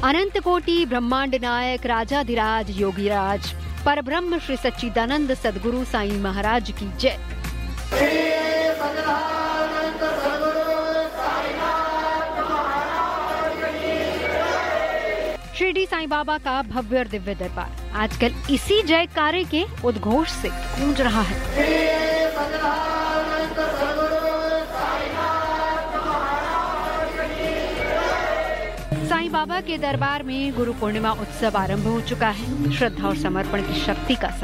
अनंत कोटि ब्रह्मांड नायक राजाधिराज योगीराज परब्रह्म श्री सच्चिदानंद सद्गुरु साईं महाराज की जय। शिरडी साईं बाबा का भव्य और दिव्य दरबार आजकल इसी जयकारे के उद्घोष से गूंज रहा है। साईं बाबा के दरबार में गुरु पूर्णिमा उत्सव आरंभ हो चुका है। श्रद्धा और समर्पण की शक्ति का